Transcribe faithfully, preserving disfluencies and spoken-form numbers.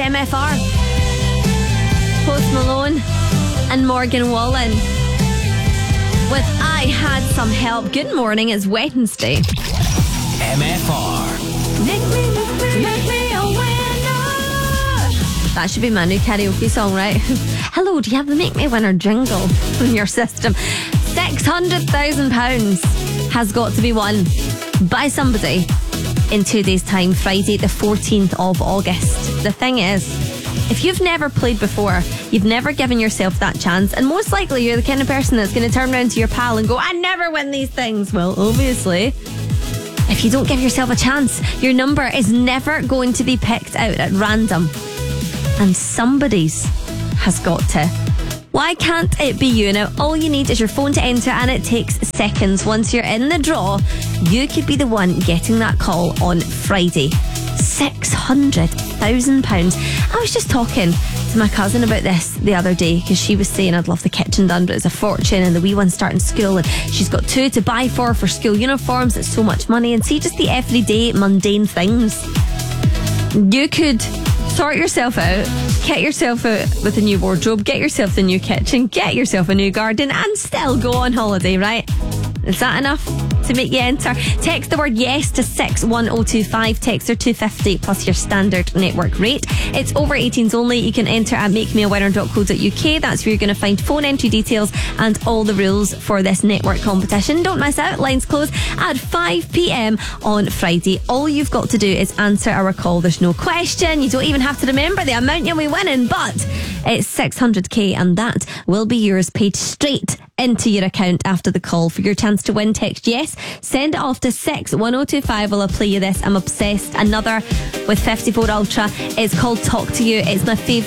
M F R, Post Malone and Morgan Wallen with I Had Some Help. Good morning, it's Wednesday. M F R. Make me, make me, make me a winner. That should be my new karaoke song, right? Hello, do you have the Make Me a Winner jingle in your system? six hundred thousand pounds has got to be won by somebody in two days' time, Friday the fourteenth of August. The thing is, if you've never played before, you've never given yourself that chance, and most likely you're the kind of person that's going to turn around to your pal and go, I never win these things. Well, obviously, if you don't give yourself a chance, your number is never going to be picked out at random. And somebody's has got to. Why can't it be you? Now, all you need is your phone to enter, and it takes seconds. Once you're in the draw, you could be the one getting that call on Friday. six hundred thousand pounds. I was just talking to my cousin about this the other day, because she was saying I'd love the kitchen done, but it's a fortune, and the wee one's starting school, and she's got two to buy for for school uniforms. It's so much money. And see, just the everyday mundane things. You could sort yourself out, get yourself out with a new wardrobe, get yourself the new kitchen, get yourself a new garden, and still go on holiday, right? Is that enough to make you enter? Text the word yes to six one oh two five. Text or two fifty plus your standard network rate. It's over eighteens only. You can enter at make me a winner dot co dot uk. That's where you're going to find phone entry details and all the rules for this network competition. Don't miss out. Lines close at five p.m. on Friday. All you've got to do is answer our call. There's no question. You don't even have to remember the amount you'll be winning, but it's six hundred k, and that will be yours, paid straight into your account after the call. For your chance to win, text yes, send it off to six one oh two five. I'll play you this. I'm obsessed. Another with fifty-four Ultra. It's called Talk to You. It's my favourite